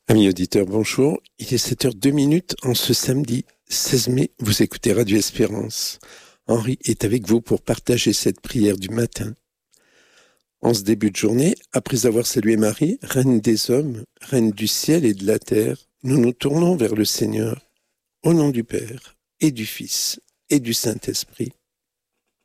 Amis auditeurs, bonjour. Il est 7h02 en ce samedi 16 mai. Vous écoutez Radio Espérance. Henri est avec vous pour partager cette prière du matin. En ce début de journée, après avoir salué Marie, Reine des hommes, Reine du ciel et de la terre, nous nous tournons vers le Seigneur, au nom du Père et du Fils et du Saint-Esprit.